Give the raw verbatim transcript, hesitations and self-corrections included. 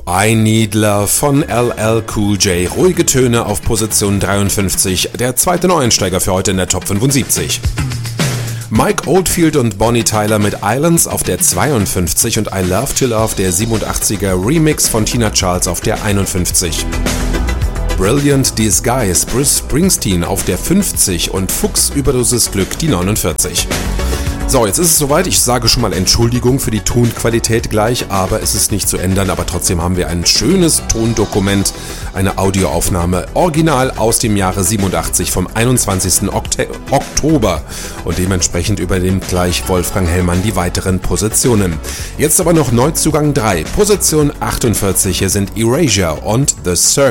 I Need Love von L L Cool J. Ruhige Töne auf Position dreiundfünfzig, der zweite Neueinsteiger für heute in der Top fünfundsiebzig. Mike Oldfield und Bonnie Tyler mit Islands auf der zweiundfünfzig und I Love to Love, der siebenundachtziger Remix von Tina Charles auf der einundfünfzig. Brilliant Disguise, Bruce Springsteen auf der fünfzig und Fuchs Überdosis Glück die neunundvierzig. So, jetzt ist es soweit. Ich sage schon mal Entschuldigung für die Tonqualität gleich, aber es ist nicht zu ändern. Aber trotzdem haben wir ein schönes Tondokument, eine Audioaufnahme, original aus dem Jahre siebenundachtzig vom einundzwanzigsten Oktober. Und dementsprechend übernimmt gleich Wolfgang Hellmann die weiteren Positionen. Jetzt aber noch Neuzugang drei, Position achtundvierzig. Hier sind Erasure und The Circle.